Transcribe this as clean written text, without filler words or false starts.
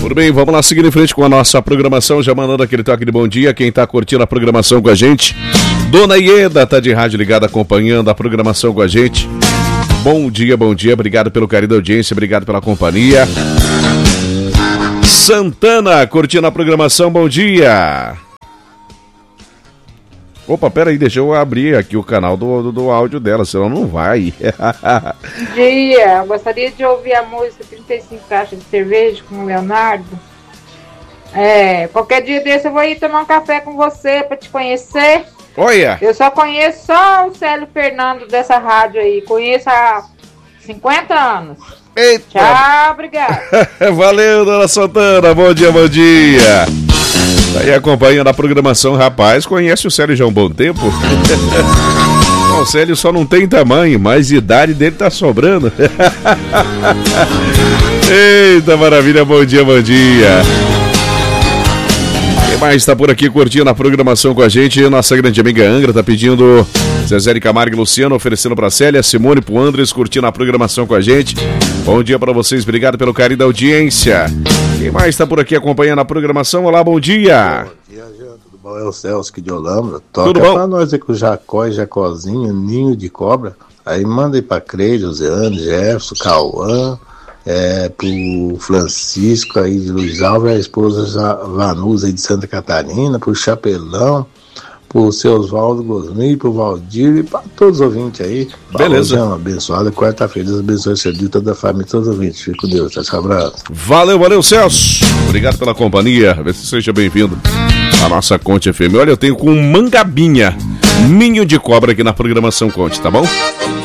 Tudo bem, vamos lá seguir em frente com a nossa programação, já mandando aquele toque de bom dia, quem tá curtindo a programação com a gente. Dona Ieda tá de rádio ligada acompanhando a programação com a gente. Bom dia, obrigado pelo carinho da audiência, obrigado pela companhia. Santana, curtindo a programação, bom dia. Opa, peraí, deixa eu abrir aqui o canal do áudio dela, senão não vai. Bom dia, gostaria de ouvir a música 35 caixas de cerveja com o Leonardo. Qualquer dia desse eu vou ir tomar um café com você pra te conhecer. Olha! Eu só conheço só o Célio Fernando dessa rádio aí, conheço há 50 anos. Eita! Tchau, obrigado. Valeu, dona Santana, bom dia. Tá aí acompanhando a programação, rapaz, conhece o Célio já há um bom tempo? O Célio só não tem tamanho, mas idade dele tá sobrando. Eita, maravilha, bom dia. Quem mais tá por aqui curtindo a programação com a gente? Nossa grande amiga Angra tá pedindo Zezé de Camargo e Luciano, oferecendo pra Célia, Simone pro Andres, curtindo a programação com a gente. Bom dia pra vocês, obrigado pelo carinho da audiência. Quem mais tá por aqui acompanhando a programação? Olá, bom dia. Bom dia, Jean, tudo bom? É o Celso aqui de Olambra. Toca tudo bom? Pra nós aí com o Jacó e Jacozinho, Ninho de Cobra. Aí manda aí pra Creide, Josiane, Jefferson, Cauã, pro Francisco aí de Luiz Alves, a esposa Vanusa aí de Santa Catarina, pro Chapelão, pro seu Oswaldo Gosmi, pro Valdir e pra todos os ouvintes aí. Beleza. Uma abençoada quarta-feira, Deus abençoe seu dia, toda a família, todos os ouvintes. Fique com Deus, tchau, abraço. Valeu, Celso. Obrigado pela companhia, seja bem-vindo à nossa Conte FM. Olha, eu tenho com Mangabinha, Ninho de Cobra aqui na programação Conte, tá bom?